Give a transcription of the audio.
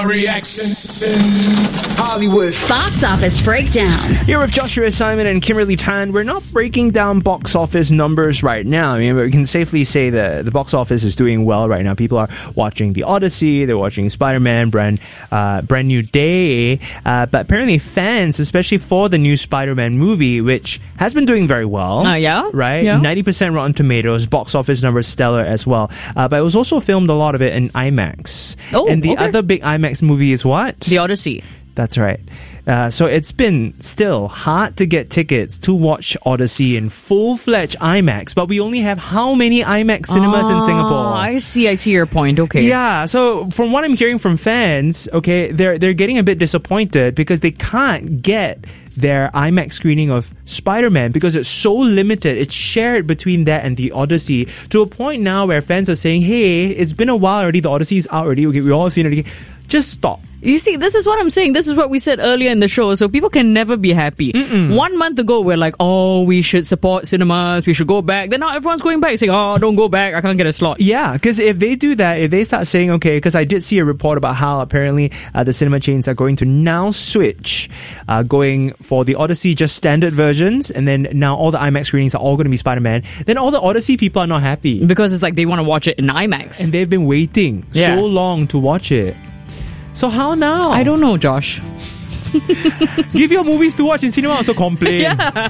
Reaction Hollywood Box Office Breakdown. Here with Joshua Simon and Kimberly Tan, we're not breaking down box office numbers right now. I mean, we can safely say that the box office is doing well right now. People are watching The Odyssey, they're watching Spider-Man, brand new day. But apparently fans, especially for the new Spider-Man movie, which has been doing very well. Yeah? Right? Yeah. 90% Rotten Tomatoes, box office numbers stellar as well. But it was also filmed a lot of it in IMAX. Oh, and the okay. other big IMAX movie is what? The Odyssey. That's right. So it's been still hard to get tickets to watch Odyssey in full-fledged IMAX, but we only have how many IMAX cinemas in Singapore? I see your point. Okay. Yeah, so from what I'm hearing from fans, okay, they're getting a bit disappointed because they can't get their IMAX screening of Spider-Man because it's so limited. It's shared between that and the Odyssey to a point now where fans are saying, hey, it's been a while already, the Odyssey is out already, okay, we've all seen it again. Just stop. You see, this is what I'm saying. This is what we said earlier in the show. So people can never be happy. 1 month ago, we're like, oh, we should support cinemas. We should go back. Then now everyone's going back saying, oh, don't go back. I can't get a slot. Yeah, because if they do that, if they start saying, okay, because I did see a report about how apparently the cinema chains are going to now switch, going for the Odyssey just standard versions, and then now all the IMAX screenings are all going to be Spider-Man, then all the Odyssey people are not happy. Because it's like they want to watch it in IMAX. And they've been waiting so long to watch it. So how now? I don't know, Josh. Give your movies to watch in cinema, also complain. Yeah.